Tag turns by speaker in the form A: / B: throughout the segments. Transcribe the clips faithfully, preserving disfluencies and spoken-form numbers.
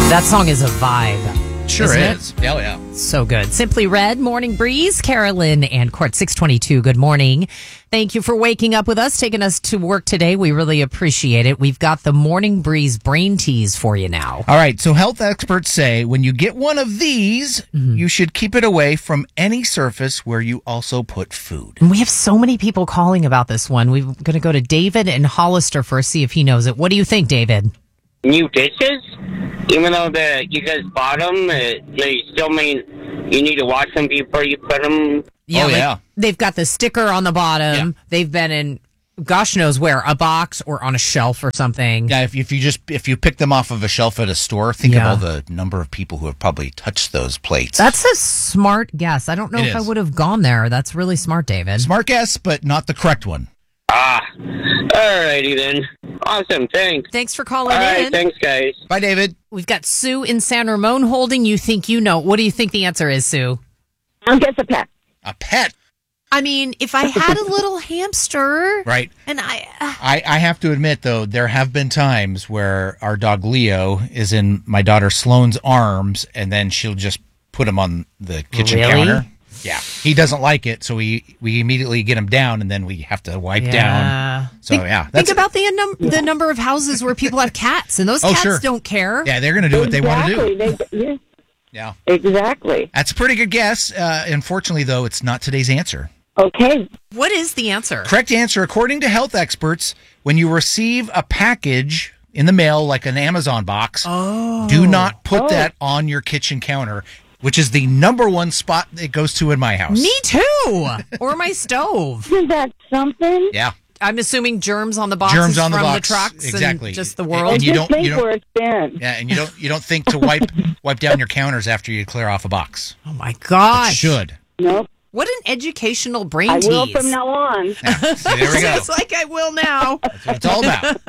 A: That song is a vibe.
B: Sure
A: Isn't
B: is. It? Oh, yeah.
A: So good. Simply Red, Morning Breeze, Carolyn and Court six twenty-two. Good morning. Thank you for waking up with us, taking us to work today. We really appreciate it. We've got the Morning Breeze brain tease for you now.
B: All right. So health experts say when you get one of these, mm-hmm. you should keep it away from any surface where you also put food.
A: And we have so many people calling about this one. We're going to go to David in Hollister first, see if he knows it. What do you think, David?
C: New dishes? Even though the you guys bought them, uh, they still mean you need to wash them before you put them.
A: Yeah,
B: oh,
A: like
B: yeah.
A: They've got the sticker on the bottom. Yeah. They've been in, gosh knows where, a box or on a shelf or something.
B: Yeah, if, if you just if you pick them off of a shelf at a store, think
A: Yeah.
B: of all the number of people who have probably touched those plates.
A: That's a smart guess. I don't know
B: It
A: if I
B: is.
A: would have gone there. That's really smart, David.
B: Smart guess, but not the correct one.
C: Ah, alrighty then. Awesome, thanks.
A: Thanks for calling
C: All right,
A: in.
C: thanks, guys.
B: Bye, David.
A: We've got Sue in San Ramon holding. You think you know. What do you think the answer is, Sue?
D: I'll guess a pet.
B: A pet.
A: I mean, if I had a little hamster,
B: Right.
A: and I, uh,
B: I, I have to admit, though, there have been times where our dog Leo is in my daughter Sloane's arms, and then she'll just put him on the kitchen
A: Really?
B: counter. Yeah. He doesn't like it, so we, we immediately get him down, and then we have to wipe
A: yeah.
B: down. So,
A: think,
B: yeah.
A: Think about the, num- the number of houses where people have cats, and those
B: Oh,
A: cats
B: sure.
A: don't care.
B: Yeah, they're going to do what they want to do.
D: Exactly. They, yeah,
B: Yeah.
D: exactly.
B: That's a pretty good guess. Uh, unfortunately, though, it's not today's answer.
D: Okay.
A: What is the answer?
B: Correct answer, according to health experts, when you receive a package in the mail, like an Amazon box,
A: Oh.
B: do not put
D: Oh.
B: that on your kitchen counter, which is the number one spot it goes to in my house.
A: Me too. Or my stove.
D: Isn't that something?
B: Yeah.
A: I'm assuming germs on the boxes
B: Germs on the
A: from
B: box.
A: the trucks
B: Exactly.
A: and just the
B: And-
A: world.
B: and you
D: Just
B: don't-
D: think
B: you don't-
D: where it's been.
B: Yeah, and you don't you don't think to wipe wipe down your counters after you clear off a box.
A: Oh my
B: But
A: gosh.
B: should.
D: Nope.
A: What an educational brain
D: I
A: tease.
D: will from now on.
B: Yeah. See, there we go.
A: Sounds like I will now.
B: That's what it's all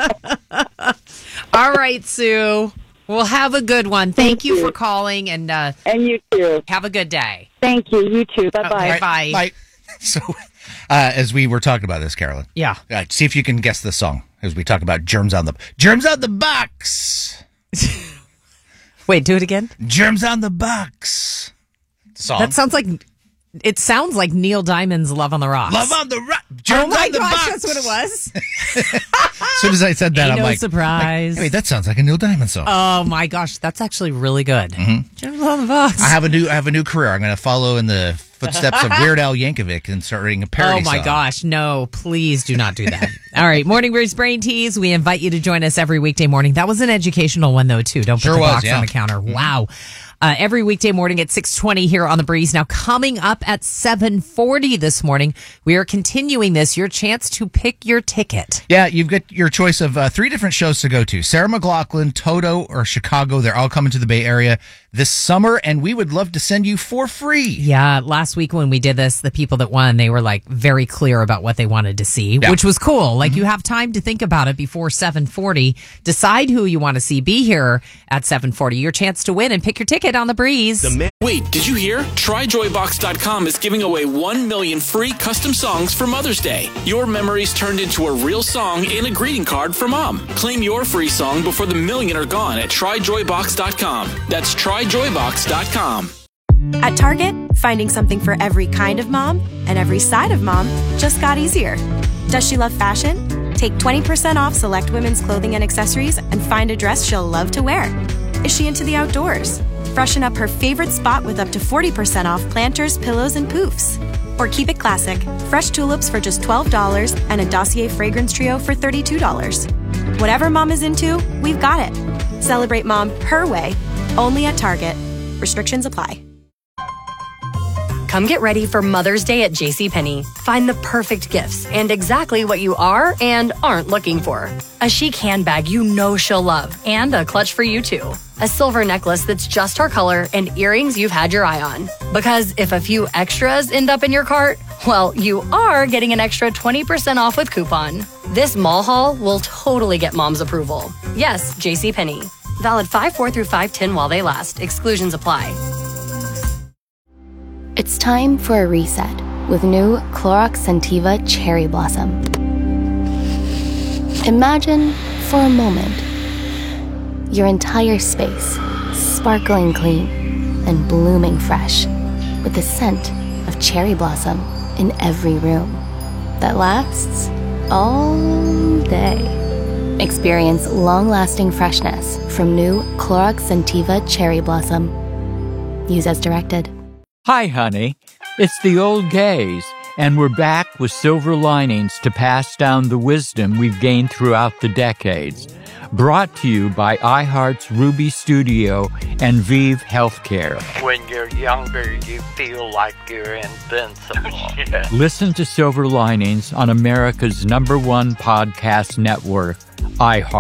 B: about.
A: All right, Sue. Well, have a good one. Thank,
D: Thank
A: you,
D: you.
A: for calling, and uh,
D: And you too.
A: have a good day.
D: Thank you. You too. Bye-bye.
A: All right.
B: Right,
A: Bye.
B: So, uh, as we were talking about this, Carolyn,
A: Yeah.
B: uh, see if you can guess the song as we talk about germs on the germs on the box.
A: Wait, do it again.
B: Germs on the box. Song.
A: That sounds like it sounds like Neil Diamond's "Love on the Rocks."
B: Love on the rock. Germs
A: Oh my
B: on the
A: gosh,
B: box.
A: that's what it was.
B: As soon as I said that,
A: Ain't
B: I'm
A: no
B: like,
A: surprise.
B: like, wait, that sounds like a Neil Diamond song.
A: Oh my gosh, that's actually really good. Germs on the box.
B: Mm-hmm. I have a new I have a new career. I'm going to follow in the footsteps of Weird Al Yankovic and start writing a parody
A: Oh my
B: song.
A: gosh, no, please do not do that. All right, Morning Breeze Brain Tease. We invite you to join us every weekday morning. That was an educational one, though, too. Don't put
B: Sure
A: the
B: was,
A: box
B: yeah.
A: on the counter. Wow. Uh, every weekday morning at six twenty here on The Breeze. Now, coming up at seven forty this morning, we are continuing this, your chance to pick your ticket.
B: Yeah, you've got your choice of uh, three different shows to go to. Sarah McLachlan, Toto, or Chicago. They're all coming to the Bay Area this summer, and we would love to send you for free.
A: Yeah, last week when we did this, the people that won, they were like very clear about what they wanted to see,
B: Yeah.
A: which was cool. Like
B: Mm-hmm.
A: you have time to think about it before seven forty. Decide who you want to see. Be here at seven forty. Your chance to win and pick your ticket on The Breeze.
E: The ma- Wait, did you hear? try joy box dot com is giving away one million free custom songs for Mother's Day. Your memories turned into a real song and a greeting card for Mom. Claim your free song before the million are gone at try joy box dot com. That's try joy box dot com.
F: At Target, finding something for every kind of mom and every side of mom just got easier. Does she love fashion? Take twenty percent off select women's clothing and accessories and find a dress she'll love to wear. Is she into the outdoors? Freshen up her favorite spot with up to forty percent off planters, pillows, and poofs. Or keep it classic, fresh tulips for just twelve dollars and a Dossier fragrance trio for thirty-two dollars. Whatever mom is into, we've got it. Celebrate mom her way, only at Target. Restrictions apply.
G: Come get ready for Mother's Day at JCPenney. Find the perfect gifts and exactly what you are and aren't looking for. A chic handbag you know she'll love and a clutch for you too. A silver necklace that's just her color and earrings you've had your eye on. Because if a few extras end up in your cart, well, you are getting an extra twenty percent off with coupon. This mall haul will totally get mom's approval. Yes, JCPenney. Valid five four through five ten while they last. Exclusions apply.
H: It's time for a reset with new Clorox Scentiva Cherry Blossom. Imagine, for a moment, your entire space sparkling clean, and blooming fresh, with the scent of cherry blossom in every room that lasts all day. Experience long-lasting freshness from new Clorox Scentiva Cherry Blossom. Use as directed.
I: Hi, honey. It's the old gays, and we're back with silver linings to pass down the wisdom we've gained throughout the decades. Brought to you by iHeart's Ruby Studio and Vive Healthcare.
J: When you're younger, you feel like you're invincible. Yeah.
I: Listen to Silver Linings on America's number one podcast network, iHeart.